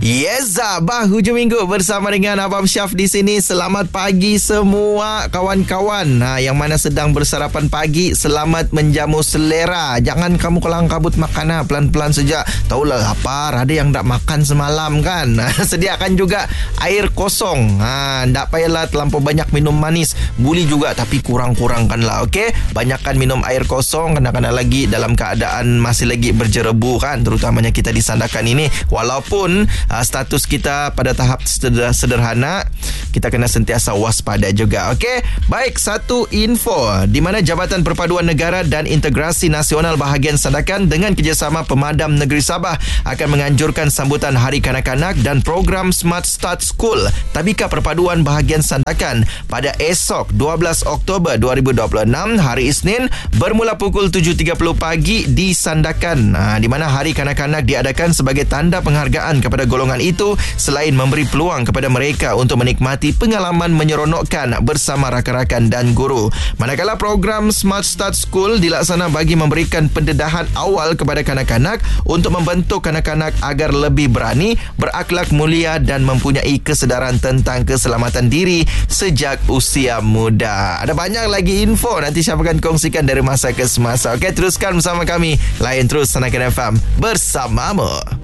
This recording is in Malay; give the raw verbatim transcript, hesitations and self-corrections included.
Yes, bah, hujung minggu bersama dengan Abang Syaf di sini. Selamat pagi semua kawan-kawan. Ha, yang mana sedang bersarapan pagi, selamat menjamu selera. Jangan kamu kelang kabut makan, ha, pelan-pelan saja. Tahulah lapar, ada yang tak makan semalam kan. Sediakan juga air kosong. Ha, tak payahlah terlampau banyak minum manis. Boleh juga tapi kurang-kurangkanlah, okey? Banyakkan minum air kosong, kadang-kadang lagi dalam keadaan masih lagi berjerebu kan, terutamanya kita di Sandakan ini. Walaupun uh, status kita pada tahap sederhana, kita kena sentiasa waspada juga. Okey, baik, satu info di mana Jabatan Perpaduan Negara dan Integrasi Nasional bahagian Sandakan dengan kerjasama Pemadam Negeri Sabah akan menganjurkan sambutan Hari Kanak-Kanak dan program Smart Start School Tabika Perpaduan bahagian Sandakan pada esok dua belas Oktober dua ribu dua puluh enam, hari Isnin, bermula pukul tujuh tiga puluh pagi di Sandakan. Ha, di mana Hari Kanak-Kanak diadakan sebagai tanda penghargaan kepada golongan itu selain memberi peluang kepada mereka untuk menikmati pengalaman menyeronokkan bersama rakan-rakan dan guru. Manakala program Smart Start School dilaksana bagi memberikan pendedahan awal kepada kanak-kanak untuk membentuk kanak-kanak agar lebih berani, berakhlak mulia dan mempunyai kesedaran tentang keselamatan diri sejak usia muda. Ada banyak lagi info, nanti saya akan kongsikan dari masa ke semasa. Okey, teruskan bersama kami. Layan terus Sandakan F M bersamamu.